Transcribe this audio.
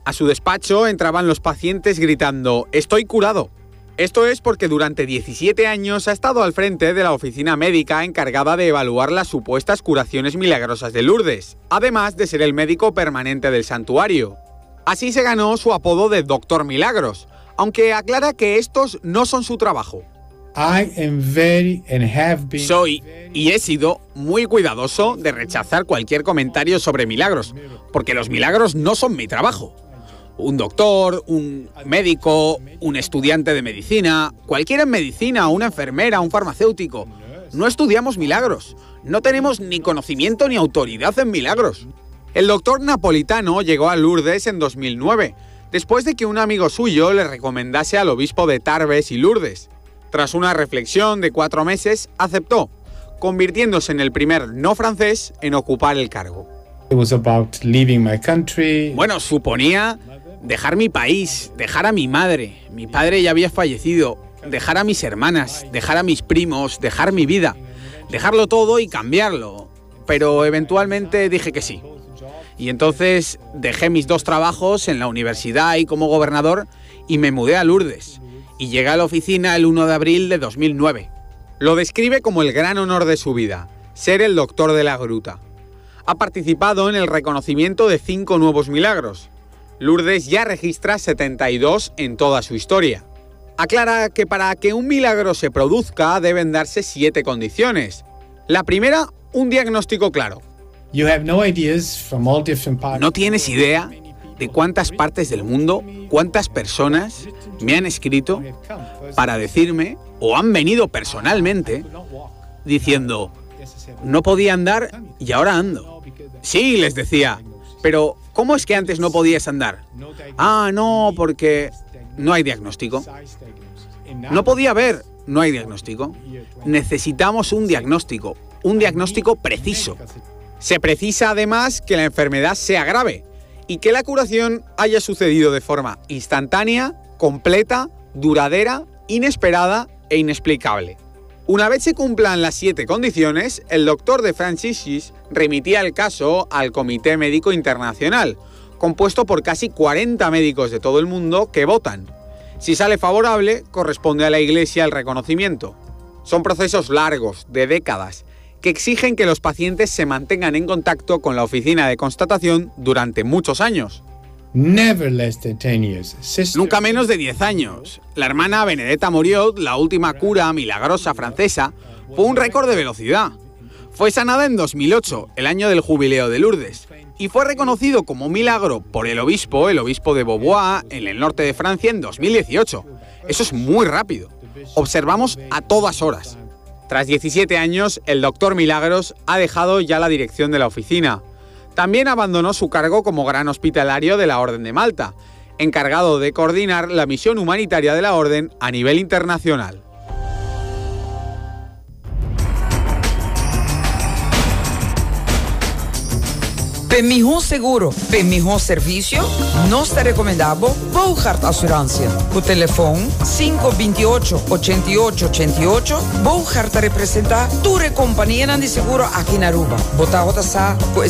A su despacho entraban los pacientes gritando «Estoy curado». Esto es porque durante 17 años ha estado al frente de la oficina médica encargada de evaluar las supuestas curaciones milagrosas de Lourdes, además de ser el médico permanente del santuario. Así se ganó su apodo de Doctor Milagros, aunque aclara que estos no son su trabajo. Soy y he sido muy cuidadoso de rechazar cualquier comentario sobre milagros, porque los milagros no son mi trabajo. Un doctor, un médico, un estudiante de medicina, cualquiera en medicina, una enfermera, un farmacéutico. No estudiamos milagros, no tenemos ni conocimiento ni autoridad en milagros. El doctor napolitano llegó a Lourdes en 2009, después de que un amigo suyo le recomendase al obispo de Tarbes y Lourdes. Tras una reflexión de 4 meses, aceptó, convirtiéndose en el primer no francés en ocupar el cargo. Bueno, suponía dejar mi país, dejar a mi madre. Mi padre ya había fallecido. Dejar a mis hermanas, dejar a mis primos, dejar mi vida. Dejarlo todo y cambiarlo. Pero eventualmente dije que sí. Y entonces dejé mis 2 trabajos en la universidad y como gobernador y me mudé a Lourdes. Y llegué a la oficina el 1 de abril de 2009. Lo describe como el gran honor de su vida, ser el doctor de la gruta. Ha participado en el reconocimiento de 5 nuevos milagros. Lourdes ya registra 72 en toda su historia. Aclara que para que un milagro se produzca deben darse 7 condiciones. La primera, un diagnóstico claro. No tienes idea de cuántas partes del mundo, cuántas personas me han escrito para decirme, o han venido personalmente, diciendo, no podía andar y ahora ando. Sí, les decía, pero ¿cómo es que antes no podías andar? Ah, no, porque no hay diagnóstico. No podía ver, no hay diagnóstico. Necesitamos un diagnóstico preciso. Se precisa además que la enfermedad sea grave y que la curación haya sucedido de forma instantánea, completa, duradera, inesperada e inexplicable. Una vez se cumplan las 7 condiciones, el doctor de Franciscis remitía el caso al Comité Médico Internacional, compuesto por casi 40 médicos de todo el mundo que votan. Si sale favorable, corresponde a la Iglesia el reconocimiento. Son procesos largos, de décadas, que exigen que los pacientes se mantengan en contacto con la oficina de constatación durante muchos años. Nunca menos de 10 años. La hermana Benedetta Moriot, la última cura milagrosa francesa, fue un récord de velocidad. Fue sanada en 2008, el año del jubileo de Lourdes, y fue reconocido como milagro por el obispo de Beauvois, en el norte de Francia, en 2018. Eso es muy rápido. Observamos a todas horas. Tras 17 años, el doctor Milagros ha dejado ya la dirección de la oficina. También abandonó su cargo como gran hospitalario de la Orden de Malta, encargado de coordinar la misión humanitaria de la Orden a nivel internacional. Per mejor seguro, per mejor servicio, nós te recomendamos Bouchard Assurância. O telefone 528-8888. Bouchard representa tu companhia de seguro aqui na Aruba. Botar outra